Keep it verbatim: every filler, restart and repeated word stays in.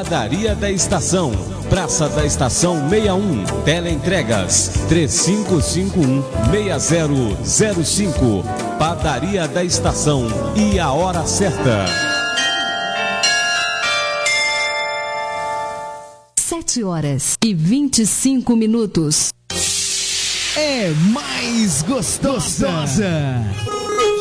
Padaria da Estação, Praça da Estação sessenta e um, Teleentregas três cinco cinco um, seis zero zero cinco. Padaria da Estação e a hora certa. Sete horas e vinte e cinco minutos. É mais gostosa.